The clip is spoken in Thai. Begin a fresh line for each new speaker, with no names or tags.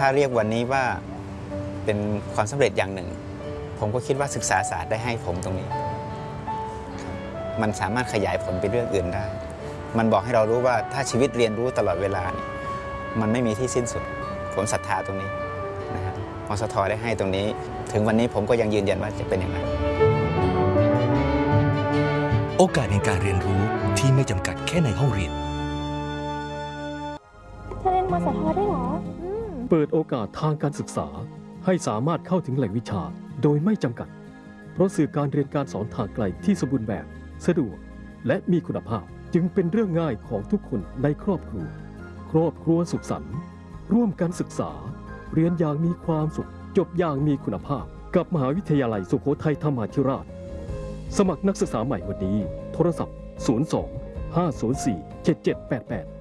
ถ้าเรียกวันนี้ว่าเป็นความสำเร็จอย่างหนึ่งผมก็คิดว่าศึกษาศาสตร์ได้ให้ผมตรงนี้มันสามารถขยายผลไปเรื่องอื่นได้มันบอกให้เรารู้ว่าถ้าชีวิตเรียนรู้ตลอดเวลาเนี่ยมันไม่มีที่สิ้นสุดผมศรัทธาตรงนี้นะครับมสท.ได้ให้ตรงนี้ถึงวันนี้ผมก็ยังยืนยันว่าจะเป็นอย่างนั้น
โอกาสในการเรียนรู้ที่ไม่จำกัดแค่ในห้องเรียน
เธอเรียนมสท.ได้เหรอ
เปิดโอกาสทางการศึกษาให้สามารถเข้าถึงแหล่งวิชาโดยไม่จำกัดเพราะสื่อการเรียนการสอนทางไกลที่สมบูรณ์แบบสะดวกและมีคุณภาพจึงเป็นเรื่องง่ายของทุกคนในครอบครัวสุขสันต์ร่วมกันศึกษาเรียนอย่างมีความสุขจบอย่างมีคุณภาพกับมหาวิทยาลัยสุโขทัยธรรมาธิราชสมัครนักศึกษาใหม่วันนี้โทรศัพท์02 504 7788